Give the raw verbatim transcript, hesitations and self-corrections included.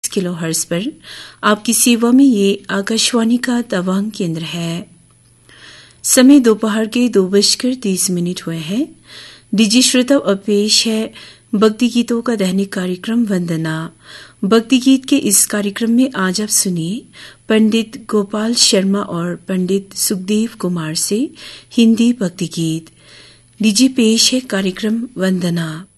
Kilo hertz पर आपकी सेवा में ये आकाशवाणी का तवांग केंद्र है। समय दोपहर के दो बजकर तीस मिनट हुए हैं। डीजी श्रोता, अब पेश है भक्ति गीतों का दैनिक कार्यक्रम वंदना। भक्ति गीत के इस कार्यक्रम में आज आप सुनिए पंडित गोपाल शर्मा और पंडित सुखदेव कुमार से हिंदी भक्ति गीत। डीजी पेश है कार्यक्रम वंदना।